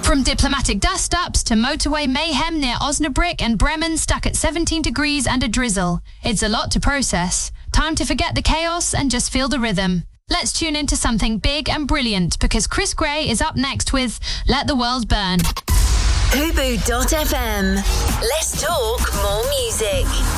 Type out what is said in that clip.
From diplomatic dust-ups to motorway mayhem near Osnabrück and Bremen stuck at 17 degrees and a drizzle. It's a lot to process. Time to forget the chaos and just feel the rhythm. Let's tune into something big and brilliant because Chris Gray is up next with Let the World Burn. Hubu.fm. Let's talk more music.